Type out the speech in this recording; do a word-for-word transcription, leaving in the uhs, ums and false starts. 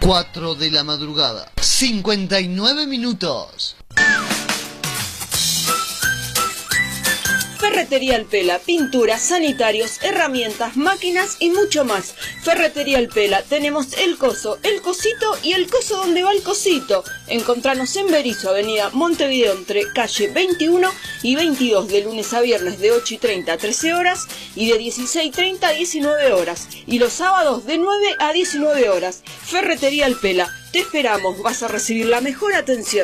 cuatro de la madrugada, cincuenta y nueve minutos. Ferretería El Pela, pinturas, sanitarios, herramientas, máquinas y mucho más. Ferretería El Pela, tenemos el coso, el cosito y el coso donde va el cosito. Encontranos en Berizo, avenida Montevideo, entre calle veintiuno y veintidós, de lunes a viernes de ocho y treinta a trece horas y de dieciséis y treinta a diecinueve horas. Y los sábados de nueve a diecinueve horas. Ferretería El Pela, te esperamos, vas a recibir la mejor atención.